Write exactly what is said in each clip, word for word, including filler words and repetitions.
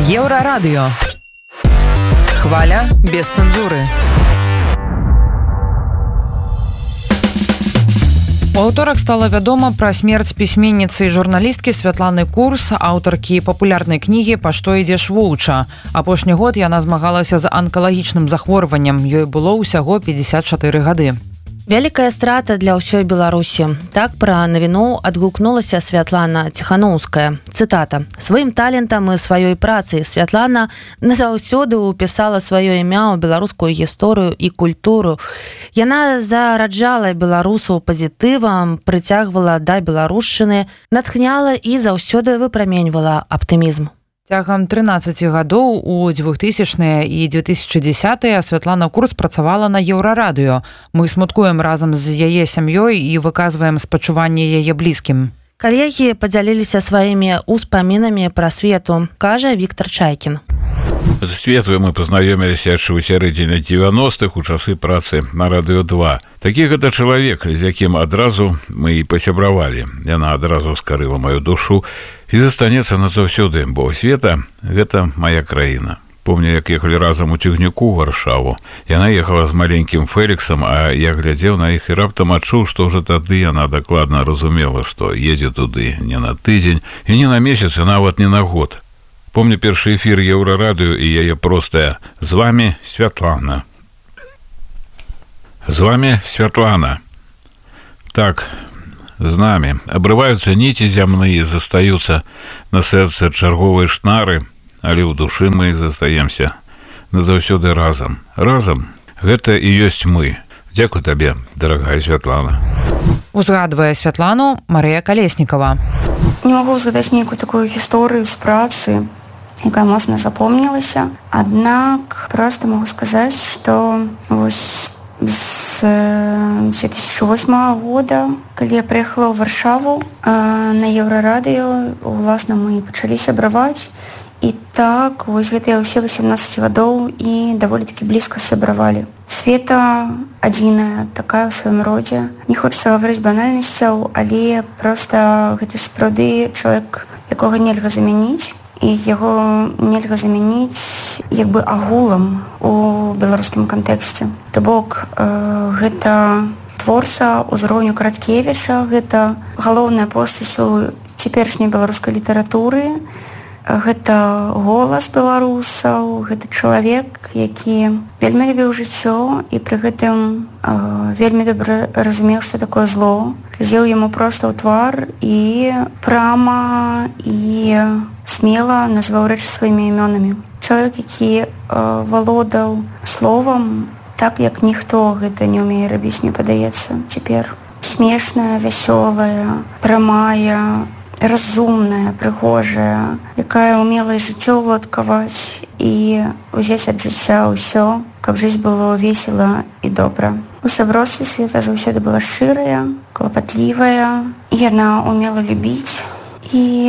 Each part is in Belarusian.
Еўрарадыё. Хваля без цэнзуры. У аўторак стала вядома пра смерць пісьменніцы і журналісткі Святланы Курс, аўтаркі папулярнай кнігі «Па што ідзеш воўча». Апошні год яна змагалася з анкалагічным захворваннем. Ёй было ўсяго пятьдесят четыре гады. Вялікая страта для ўсёй Беларусі. Так пра навіну адгукнулася Святлана Ціханаўская. Цытата. «Сваім талентам і сваёй працай Святлана назаўсёды ўпісала сваё імя ў беларускую гісторыю і культуру. Яна зараджала беларусаў пазітывам, прыцягвала да беларушчыны, натхняла і заўсёды выпраменьвала аптымізм». Цягам трынаццаці гадоў у двухтысячныя і две тысячы дзесятыя Святлана Курс працавала на Еўрарадыё. Мы смуткуем разам з яе сям'ёй і выказваем спачуванне яе блізкім. Калегі падзяліліся сваімі ўспамінамі пра Свету, кажа Віктор Чайкін. З Светлай мы пазнаёміліся яшчэ ў сярэдзіне дзевяностых у часы працы на радыё два. Такі гэта чалавек, з якім адразу мы і пасябравалі. Яна адразу скарыла маю душу і застанецца назаўсёды, бо Света – гэта моя краіна. Помню, як ехалі разам у цягніку ў Варшаву. Яна ехала з маленькім Феліксам, а я глядзеў на іх і раптам адчуў, што ўжо тады яна дакладна разумела, што едзе туды не на тыдзень і не на месяц, і нават не на год. Помню першы эфір Еўрарадыё і яе простая «З вами Святлана». З вами Святлана. Так, з намі. Абрываюцца ніці зямныя, застаюцца на сэрцы чарговыя шнары, але ў душы мы застаемся назаўсёды разам. Разам гэта і ёсць мы. Дзякуй табе, дарагая Святлана. Узгадвае Святлану Марыя Калеснікава. Не магу згадаць нейкую такую гісторыю з працы, якая моцна запомнілася. Аднак проста магу сказаць, што вось з две тысячи восьмого года, калі я прыехала ў Варшаву на Еўрарадыё, уласна мы пачалі сябраваць. І так, вось гэтыя ўсе восемнадцать гадоў і даволі такі блізка сябравалі. Света адзіная, такая ў сваім родзе. Не хочацца гаварыць банальнасцяў, але проста гэта сапраўды чалавек, якога нельга замяніць. І яго нельга замяніць як бы агулам у беларускім кантэксце. То бок, э, гэта творца ўзроўню Караткевіча, гэта галоўная постаць у цяперашняй беларускай літаратуры. Гэта голас беларусаў, гэта чалавек, які вельмі любіў жыццё і пры гэтым э, вельмі добра разумеў, што такое зло. Глядзеў яму проста ў твар і прама і смела назваў рэчы сваімі імёнамі. Чалавек, які э, валодаў словам так, як ніхто гэта не ўмее рабіць, мне падаецца цяпер. Смешная, вясёлая, прамая, разумная, прыгожая, якая ўмела і жыццё ўладкаваць і ўзяць ад жыцця ўсё, каб жыць было весела і добра. У сяброўстве Света заўсёды была шчырая, клапатлівая, яна ўмела любіць, і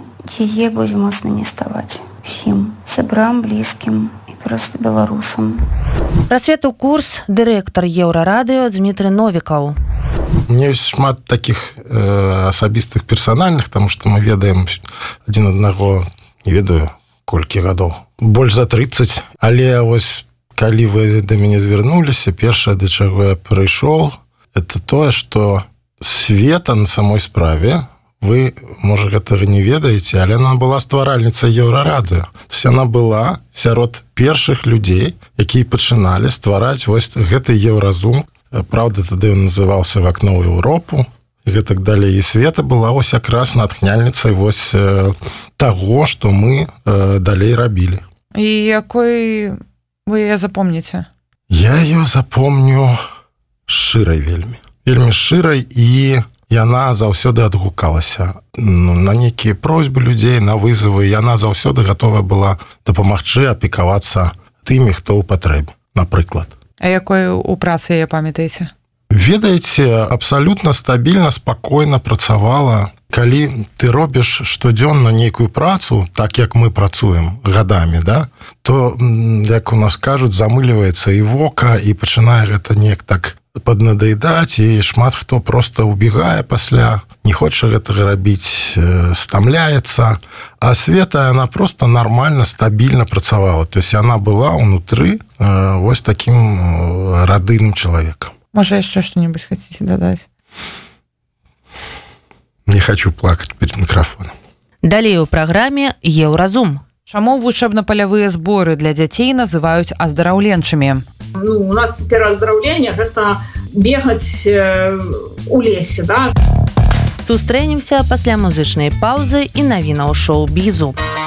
яе будзе моцна не ставаць усім сябрам, блізкім і проста беларусам. Пра Свету Курс дырэктар Еўрарадыё Дмітрый Новікаў. У меня есть шмат таких э, асабістых персанальных, потому что мы ведаем адзін аднаго, не ведаю, колькі гадоў. Больш за тридцать. Але вось, калі вы да мяне звярнуліся, першае, да чаго я прыйшоў, это тое, што Света на самой справе, вы, можа, гэтага не ведаеце, але она была стваральніцай Еўрарадыё. То есть она была сярод першых людзей, якія пачыналі ствараць вось гэты еўразум. Правда, тады ён называўся «В акно ў Еўропу», і гэтак далей. І Света была вось якраз натхняльніцай вось э, таго, што мы э, далей рабілі. І якой вы яе запомніце? Я ее запомню шчырай вельмі. Вельмі шчырай, і яна заўсёды адгукалася ну, на нейкія просьбы людзей, на вызовы. Яна заўсёды гатова была дапамагчы апекавацца тымі, хто ў патрэбе, напрыклад. А якой у працы яе памятаеце? Ведаеце, абсалютна стабільна, спакойна працавала. Калі ты робіш штодзённа нейкую працу, так як мы працуем гадамі, да, то, як у нас кажуць, замыліваецца і вока, і пачынае гэта неяк так паднадаедаць, і шмат хто просто убегае пасля, не хоча гэтага рабіць, стамляецца. А Света, она просто нормально, стабільна працавала. То есть она была ўнутры вось таким радыйным чалавекам. Можа, яшчэ што-небудзь хацеце дадаць? Не хочу плакать перед микрофоном. Далей у праграме Еўразум. Чаму вучэбна-палявыя зборы для дзяцей называюць аздараўленчымі? Ну, у нас цяпер аздараўленне – гэта бегаць э, у лесе, да? Сустрэнемся пасля музычнай паўзы і навінаў шоу-бізу.